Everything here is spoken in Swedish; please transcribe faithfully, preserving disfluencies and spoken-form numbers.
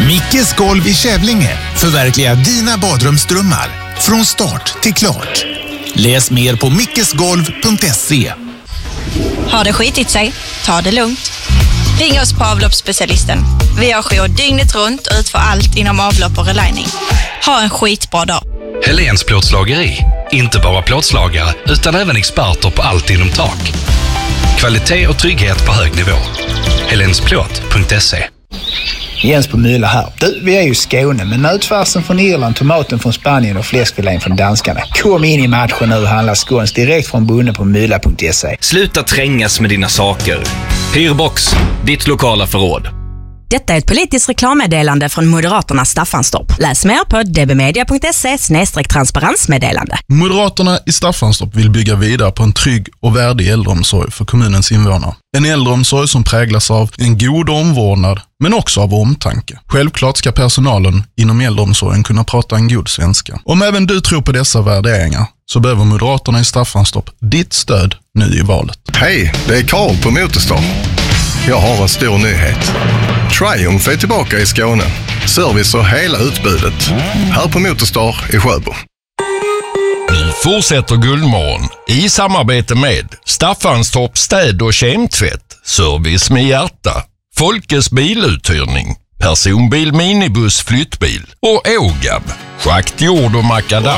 Mickes golv i Kävlinge förverkligar dina badrumsdrömmar från start till klart. Läs mer på mickesgolv punkt se. Har det skitit sig? Ta det lugnt. Ring oss på avloppsspecialisten. Vi har jour dygnet runt och utför allt inom avlopp och relining. Ha en skitbra dag. Helens plåtslageri. Inte bara plåtslagare utan även experter på allt inom tak. Kvalitet och trygghet på hög nivå. helensplåt punkt se. Jens på Müller här. Du, vi är ju i Skåne, men nötfärsen från Irland, tomaten från Spanien och fläskfilén från danskarna. Kom in i matchen nu och handla skåns direkt från bonden på müller punkt se. Sluta trängas med dina saker. Hyrbox, ditt lokala förråd. Detta är ett politiskt reklammeddelande från Moderaterna Staffanstorp. Läs mer på dbmedia punkt se snedstreck transparensmeddelande. Moderaterna i Staffanstorp vill bygga vidare på en trygg och värdig äldreomsorg för kommunens invånare. En äldreomsorg som präglas av en god omvårdnad, men också av omtanke. Självklart ska personalen inom äldreomsorgen kunna prata en god svenska. Om även du tror på dessa värderingar så behöver Moderaterna i Staffanstorp ditt stöd nu i valet. Hej, det är Karl på Motorstar. Jag har en stor nyhet. Triumph är tillbaka i Skåne. Service och hela utbudet. Här på Motorstar i Sjöbo. Vi fortsätter Guldmorgon i samarbete med Staffanstorp städ- och kemtvätt, service med hjärta, Folkes biluthyrning, personbil, minibuss, flyttbil och Ågab, schakt, jord och makadam.